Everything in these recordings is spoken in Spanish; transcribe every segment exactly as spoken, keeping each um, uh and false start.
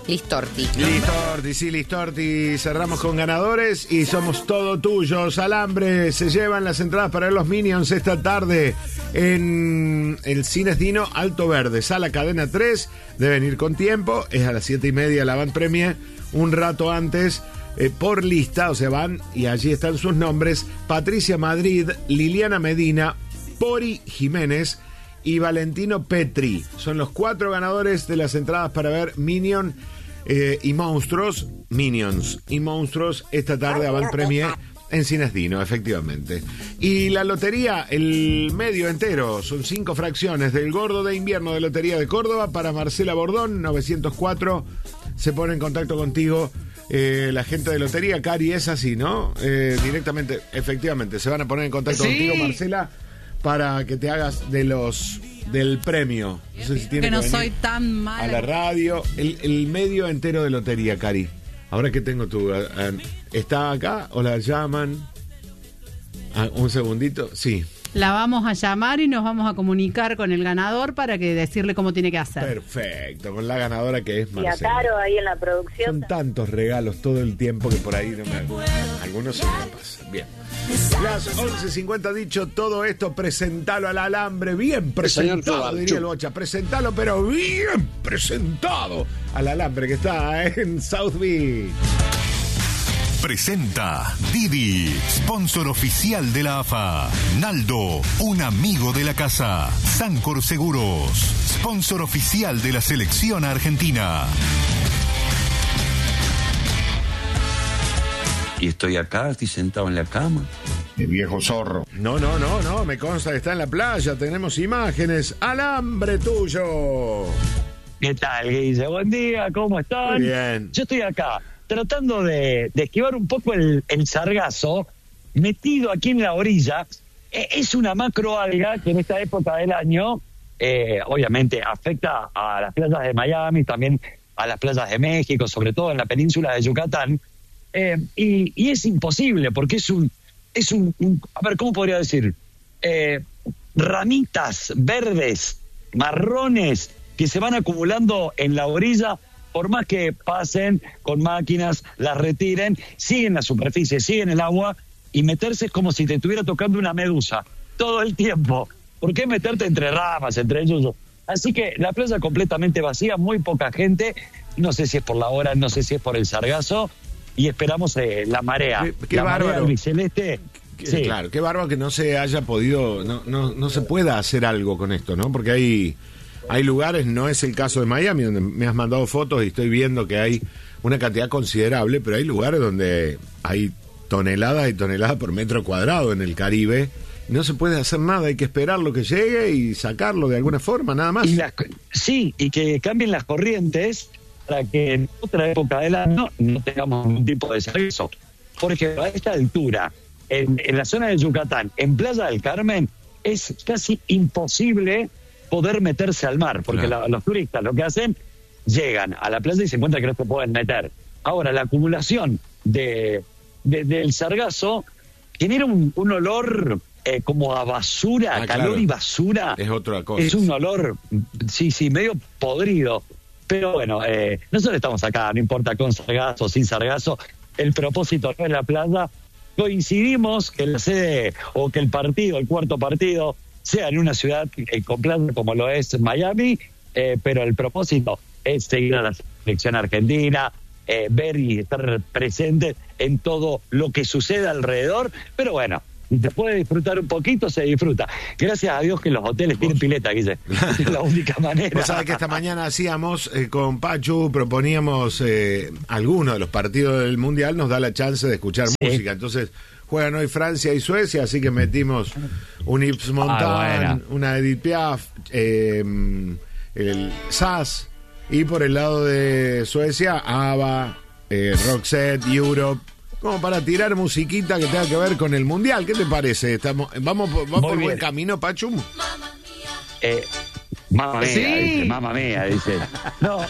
Listorti. Listorti, sí, Listorti. Cerramos con ganadores y somos todo tuyos. Alambre, se llevan las entradas para ver los Minions esta tarde en el Cines Dino Alto Verde, sala cadena tres. Deben ir con tiempo, es a las siete y media la van premier, un rato antes. Eh, por lista, o sea, van y allí están sus nombres: Patricia Madrid, Liliana Medina, Pori Jiménez y Valentino Petri. Son los cuatro ganadores de las entradas para ver Minion eh, y Monstruos, Minions y Monstruos esta tarde a Van Premier en Cines Dino, efectivamente. Y la lotería, el medio entero, son cinco fracciones del Gordo de Invierno de Lotería de Córdoba para Marcela Bordón, novecientos cuatro. Se pone en contacto contigo eh, la gente de lotería. Cari, es así, ¿no? Eh, directamente, efectivamente, se van a poner en contacto Sí. contigo, Marcela, para que te hagas de los del premio. No sé si tiene Que no venir soy tan mala. a la radio. El, el medio entero de lotería, Cari. Ahora que tengo tu... eh, eh, ¿está acá o la llaman? Ah, un segundito. Sí. La vamos a llamar y nos vamos a comunicar con el ganador para que decirle cómo tiene que hacer. Perfecto. Con la ganadora que es Y a Marcela. Caro ahí en la producción. Son tantos regalos todo el tiempo que por ahí no me... Algunos se me pasan. Bien. Las once cincuenta, dicho todo esto, presentalo al alambre, bien presentado, diría el Bocha, presentalo, pero bien presentado al alambre que está en South Beach. Presenta Didi, sponsor oficial de la A F A. Naldo, un amigo de la casa. Sancor Seguros, sponsor oficial de la selección argentina. Y estoy acá, estoy sentado en la cama. El viejo zorro. No, no, no, no, me consta que está en la playa, tenemos imágenes. Alambre tuyo. ¿Qué tal, Guille? Buen día, ¿cómo están? Muy bien. Yo estoy acá tratando de, de esquivar un poco el, el sargazo, metido aquí en la orilla. Eh, es una macroalga que en esta época del año, eh, obviamente, afecta a las playas de Miami, también a las playas de México, sobre todo en la península de Yucatán. Eh, y, y es imposible, porque es un... es un, un a ver, ¿cómo podría decir? Eh, ramitas verdes, marrones, que se van acumulando en la orilla. Por más que pasen con máquinas, las retiren, siguen la superficie, siguen el agua, y meterse es como si te estuviera tocando una medusa todo el tiempo. ¿Por qué meterte entre ramas, entre ellos? Así que la playa completamente vacía, muy poca gente. No sé si es por la hora, no sé si es por el sargazo, y esperamos eh, la marea. Qué, qué la bárbaro. marea albiceleste. Qué- Sí. Claro, qué bárbaro que no se haya podido, no, no, no se pueda hacer algo con esto, ¿no? Porque hay, hay lugares, no es el caso de Miami, donde me has mandado fotos y estoy viendo que hay una cantidad considerable, pero hay lugares donde hay toneladas y toneladas por metro cuadrado en el Caribe. No se puede hacer nada, hay que esperar lo que llegue y sacarlo de alguna forma, nada más. Y las, sí, y que cambien las corrientes para que en otra época del año no tengamos ningún tipo de sargazo. Porque a esta altura, en, en la zona de Yucatán, en Playa del Carmen, es casi imposible poder meterse al mar, porque Claro. la- los turistas lo que hacen, llegan a la playa y se encuentran que no se pueden meter. Ahora, la acumulación de, de- del sargazo genera un, un olor eh, como a basura, Ah, calor claro. y basura. Es otra cosa. Es un olor, sí, sí, medio podrido. Pero bueno, eh, nosotros estamos acá, no importa con sargazo o sin sargazo, el propósito no es la playa. Coincidimos que la sede o que el partido, el cuarto partido, sea en una ciudad eh, con playa como lo es Miami, eh, pero el propósito es seguir a la selección argentina, eh, ver y estar presente en todo lo que sucede alrededor. Pero bueno, si se puede disfrutar un poquito, se disfruta. Gracias a Dios que los hoteles tienen pileta, Guille. Es la única manera. Vos sabés que esta mañana hacíamos eh, con Pachu, proponíamos eh, alguno de los partidos del Mundial, nos da la chance de escuchar Sí. música. Entonces juegan hoy Francia y Suecia, así que metimos un Yves Montand, Ah, una Edith Piaf, eh, el Sass, y por el lado de Suecia, ABBA, eh, Roxette, Europe, como para tirar musiquita que tenga que ver con el Mundial. ¿Qué te parece? Estamos, ¿Vamos, por- vamos Muy por buen bien. camino, Pachu? Eh, mamma mía, Sí. dice, mamma mía, dice. No,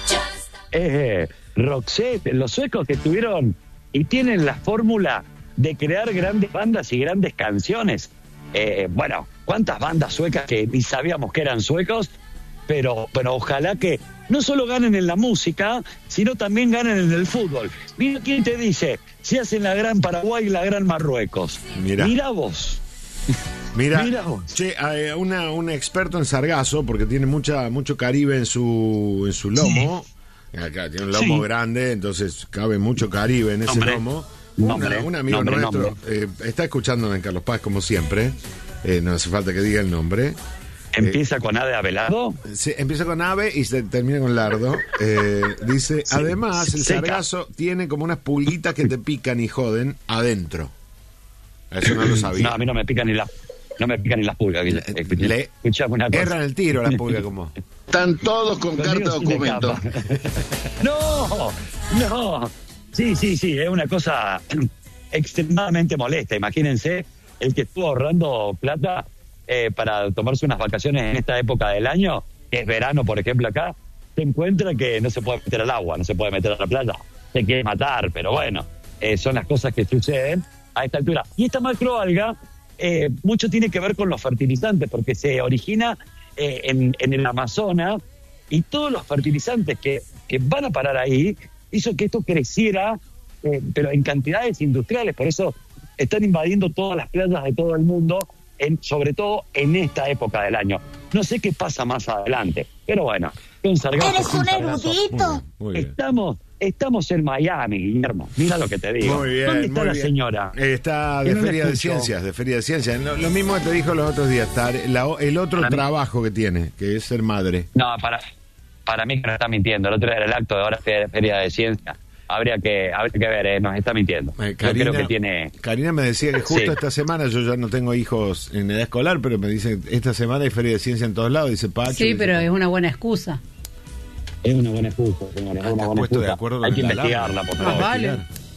eh, Roxette, los suecos que tuvieron y tienen la fórmula de crear grandes bandas y grandes canciones. Eh, bueno, cuántas bandas suecas que ni sabíamos que eran suecos, pero, pero ojalá que no solo ganan en la música, sino también ganan en el fútbol. Mira quién te dice, se hacen la gran Paraguay y la gran Marruecos. Mira, Mira vos. Mira, Mira vos. Che, eh, una, un experto en sargazo, porque tiene mucha mucho Caribe en su en su lomo. Sí. Acá tiene un lomo Sí. grande, entonces cabe mucho Caribe en ese Nombre. lomo. Nombre. Una- un amigo Nombre, nuestro nombre. eh, está escuchando en Carlos Paz como siempre. Eh, no hace falta que diga el nombre. Empieza con A de Abelardo. Se, empieza con ave y se termina con lardo. Eh, dice, Sí, además, el seca. sargazo tiene como unas pulguitas que te pican y joden adentro. Eso no lo sabía. No, a mí no me pican ni las no me pican ni las pulgas. Le- le- Escuchame una cosa. Erran el tiro las pulgas como. Están todos con Conmigo carta sí me documento. escapa. No, no. Sí, sí, sí, es una cosa extremadamente molesta. Imagínense el que estuvo ahorrando plata eh, para tomarse unas vacaciones en esta época del año, que es verano, por ejemplo, acá, se encuentra que no se puede meter al agua, no se puede meter a la playa, se quiere matar, pero bueno, eh, son las cosas que suceden a esta altura. Y esta macroalga, eh, mucho tiene que ver con los fertilizantes, porque se origina eh, en, en el Amazonas, y todos los fertilizantes que, que van a parar ahí hizo que esto creciera, eh, pero en cantidades industriales. Por eso están invadiendo todas las playas de todo el mundo, en, sobre todo en esta época del año. No sé qué pasa más adelante, pero bueno. Un sargazo, Eres un sargazo. erudito. Muy bien. Estamos, estamos en Miami, Guillermo. Mira lo que te digo. Muy bien, ¿Dónde está muy la bien. señora? Eh, Está Que de no la Feria de escucho. Ciencias, de Feria de Ciencias. Lo, lo mismo que te dijo los otros días, está la- el otro Para mí- trabajo que tiene, que es ser madre. No, para, para mí que nos está mintiendo. El otro era el acto de ahora Feria, Feria de Ciencia. Habría que, habría que ver, eh, nos está mintiendo. Eh, Yo creo que tiene... Karina me decía que justo Sí. esta semana, yo ya no tengo hijos en edad escolar, pero me dice, esta semana hay Feria de Ciencia en todos lados, dice Pacho. Sí, dice, pero es una buena excusa. Es una buena excusa, señores. Ah, Es una te has buena puesto de excusa. acuerdo Hay con que el investigarla, por Ah, favor. vale.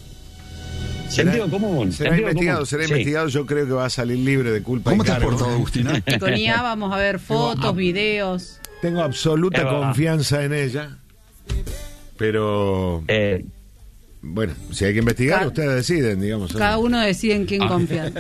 Sentido común. Será sentido investigado, común. será Sí. investigado. Yo creo que va a salir libre de culpa. ¿Cómo y te has cargo. portado, Agustina? Y con I A vamos a ver fotos, videos. Tengo absoluta Es verdad. confianza en ella, pero Eh, bueno, si hay que investigar, Cada- ustedes deciden, digamos. Cada uno decide en Ah. quién confiar.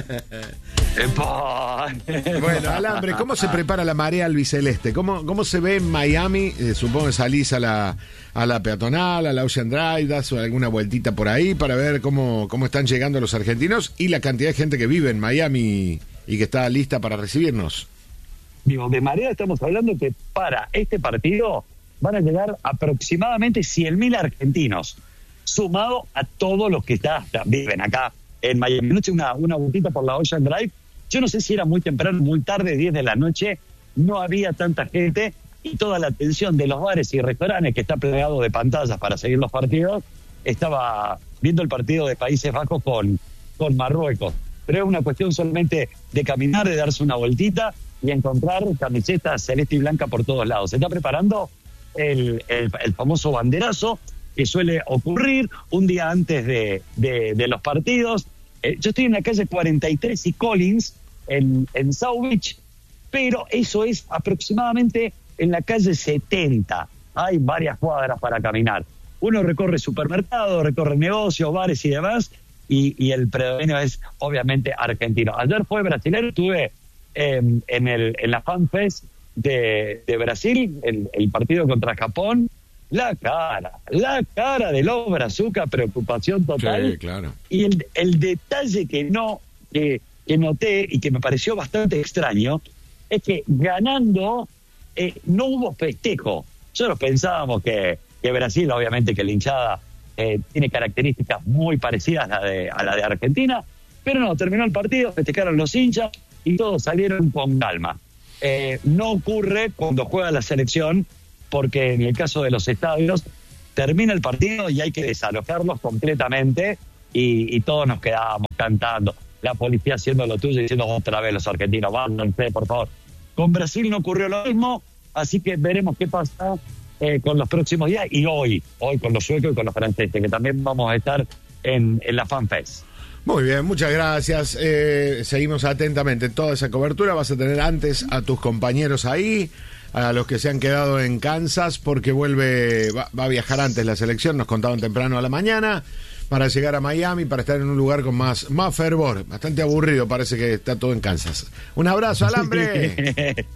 epa. Bueno, Alambre, ¿cómo se prepara la marea albiceleste? ¿Cómo, cómo se ve en Miami? Eh, supongo que salís a la, a la peatonal, a la Ocean Drive, das alguna vueltita por ahí para ver cómo, cómo están llegando los argentinos y la cantidad de gente que vive en Miami y que está lista para recibirnos. Digo, de marea estamos hablando que para este partido van a llegar aproximadamente cien mil argentinos, sumado a todos los que está, viven acá en Miami. Anoche una, una vueltita por la Ocean Drive. Yo no sé si era muy temprano, muy tarde, diez de la noche, no había tanta gente y toda la atención de los bares y restaurantes, que está plegado de pantallas para seguir los partidos, estaba viendo el partido de Países Bajos con, con Marruecos. Pero es una cuestión solamente de caminar, de darse una vueltita y encontrar camisetas celeste y blanca por todos lados. Se está preparando el, el, el famoso banderazo que suele ocurrir un día antes de, de, de los partidos. Eh, yo estoy en la calle cuarenta y tres y Collins, en, en South Beach, pero eso es aproximadamente en la calle setenta. Hay varias cuadras para caminar. Uno recorre supermercados, recorre negocios, bares y demás, y, y el predominio es obviamente argentino. Ayer fue brasileño, estuve eh, en, el, en la Fan Fest de, de Brasil, el, el partido contra Japón. La cara, la cara de los brazucas, preocupación total. Sí, claro. Y el, el detalle que no que, que noté y que me pareció bastante extraño es que ganando eh, no hubo festejo. Nosotros pensábamos que, que Brasil, obviamente que la hinchada eh, tiene características muy parecidas a la, de, a la de Argentina, pero no, terminó el partido, festejaron los hinchas y todos salieron con calma. Eh, no ocurre cuando juega la selección, porque en el caso de los estadios termina el partido y hay que desalojarlos completamente y, y todos nos quedábamos cantando, la policía haciendo lo tuyo y diciendo otra vez los argentinos, váyanse por favor. Con Brasil no ocurrió lo mismo, así que veremos qué pasa eh, con los próximos días y hoy, hoy con los suecos y con los franceses, que también vamos a estar en, en la Fan Fest. Muy bien, muchas gracias. Eh, seguimos atentamente toda esa cobertura. Vas a tener antes a tus compañeros ahí, a los que se han quedado en Kansas, porque vuelve, va, va a viajar antes la selección, nos contaban temprano a la mañana, para llegar a Miami, para estar en un lugar con más, más fervor. Bastante aburrido, parece que está todo en Kansas. Un abrazo, Alambre.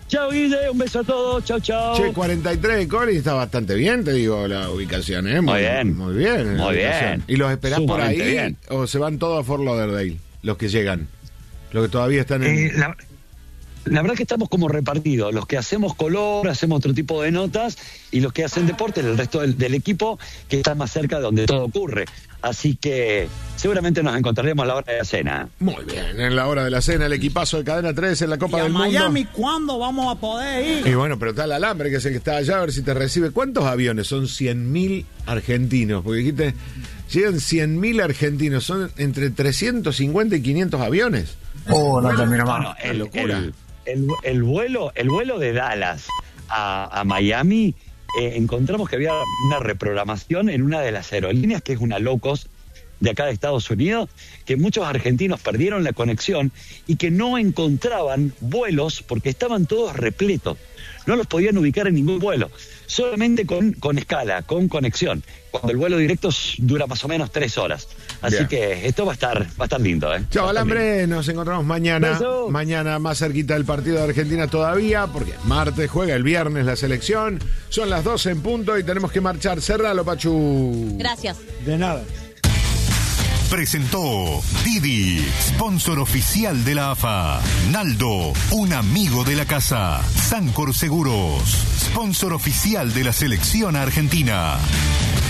Chao, Guille, un beso a todos, chao, chao. Che, cuarenta y tres de Collins está bastante bien, te digo, la ubicación, ¿eh? Muy, Muy bien. Muy bien. Muy bien. ¿Y los esperás por Sumamente ahí bien. o se van todos a Fort Lauderdale, los que llegan? Los que todavía están en... Eh, la, la verdad que estamos como repartidos, los que hacemos color, hacemos otro tipo de notas, y los que hacen deporte, el resto del, del equipo que está más cerca de donde todo ocurre. Así que seguramente nos encontraremos a la hora de la cena. Muy bien, en la hora de la cena, el equipazo de Cadena tres en la Copa ¿Y a del Miami Mundo. cuándo vamos a poder ir? Y bueno, pero está el Alambre, que es el que está allá, a ver si te recibe. ¿Cuántos aviones? Son cien mil argentinos, porque dijiste, llegan cien mil argentinos, son entre trescientos cincuenta y quinientos aviones. Oh, no termino Bueno, más. el, locura. el, el, el vuelo, el vuelo de Dallas a, a Miami, eh, encontramos que había una reprogramación en una de las aerolíneas, que es una low cost de acá de Estados Unidos, que muchos argentinos perdieron la conexión y que no encontraban vuelos porque estaban todos repletos. No los podían ubicar en ningún vuelo, solamente con, con escala, con conexión, cuando el vuelo directo dura más o menos tres horas. Así Bien. que esto va a estar, va a estar lindo, ¿eh? Chao, Va a estar lindo. Alambre, nos encontramos mañana. Beso. Mañana más cerquita del partido de Argentina todavía, porque martes juega, el viernes la selección. Son las doce en punto y tenemos que marchar. Cerralo, Pachu. Gracias. De nada. Presentó Didi, sponsor oficial de la A F A. Naldo, un amigo de la casa. Sancor Seguros, sponsor oficial de la selección argentina.